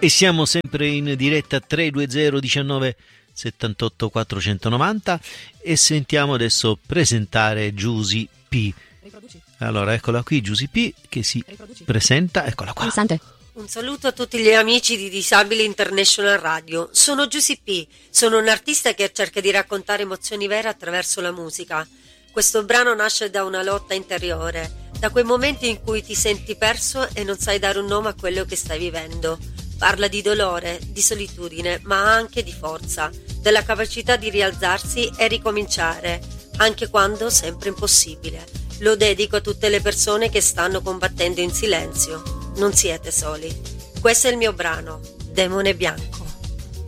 E siamo sempre in diretta 320 19 78 490 e sentiamo adesso presentare Giusy P. Allora, eccola qui Giusy P che si presenta, eccola qua. Un saluto a tutti gli amici di Disabili International Radio. Sono Giusy P, sono un artista che cerca di raccontare emozioni vere attraverso la musica. Questo brano nasce da una lotta interiore, da quei momenti in cui ti senti perso e non sai dare un nome a quello che stai vivendo. Parla di dolore, di solitudine, ma anche di forza, della capacità di rialzarsi e ricominciare, anche quando sembra impossibile. Lo dedico a tutte le persone che stanno combattendo in silenzio. Non siete soli. Questo è il mio brano, Demone Bianco.